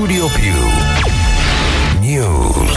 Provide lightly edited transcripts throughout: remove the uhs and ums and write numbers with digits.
Studio Più News.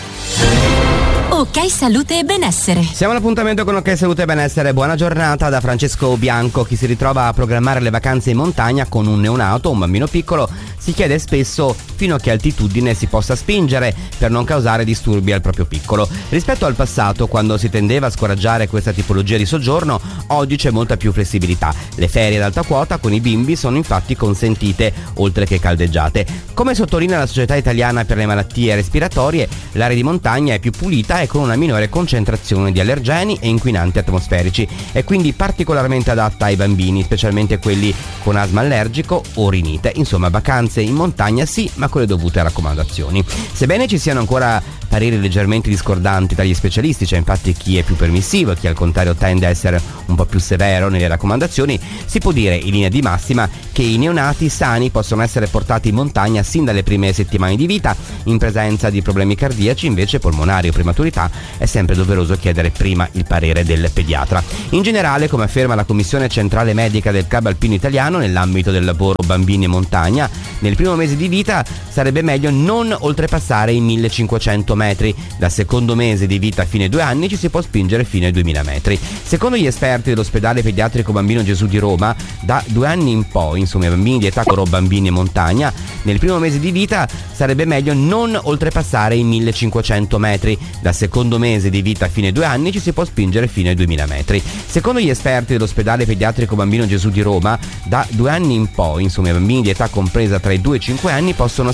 Ok Salute e Benessere. Siamo all'appuntamento con Ok Salute e Benessere. Buona giornata da Francesco Bianco. Chi si ritrova a programmare le vacanze in montagna con un neonato, un bambino piccolo, si chiede spesso fino a che altitudine si possa spingere per non causare disturbi al proprio piccolo. Rispetto al passato, quando si tendeva a scoraggiare questa tipologia di soggiorno, oggi c'è molta più flessibilità. Le ferie ad alta quota con i bimbi sono infatti consentite, oltre che caldeggiate. Come sottolinea la Società Italiana per le Malattie Respiratorie, l'area di montagna è più pulita e con una minore concentrazione di allergeni e inquinanti atmosferici. È quindi particolarmente adatta ai bambini, specialmente quelli con asma allergico o rinite. Insomma, vacanze in montagna sì, ma con le dovute raccomandazioni. Sebbene ci siano ancora pareri leggermente discordanti tra gli specialisti, c'è infatti chi è più permissivo e chi al contrario tende a essere un po' più severo nelle raccomandazioni, si può dire in linea di massima che i neonati sani possono essere portati in montagna sin dalle prime settimane di vita. In presenza di problemi cardiaci, invece polmonari o prematurità, è sempre doveroso chiedere prima il parere del pediatra. In generale, come afferma la Commissione Centrale Medica del Club Alpino Italiano, nell'ambito del lavoro bambini e montagna, nel primo mese di vita sarebbe meglio non oltrepassare i 1500 metri. Dal secondo mese di vita fino ai 2 anni ci si può spingere fino ai 2000 metri. Secondo gli esperti dell'ospedale pediatrico Bambino Gesù di Roma, da 2 anni in poi, insomma i bambini di età bambini e montagna, nel primo mese di vita sarebbe meglio non oltrepassare i 1500 metri. Dal secondo mese di vita fino ai 2 anni ci si può spingere fino ai 2000 metri. Secondo gli esperti dell'ospedale pediatrico Bambino Gesù di Roma, da 2 anni in poi, insomma i bambini di età compresa tra i 2 e i 5 anni possono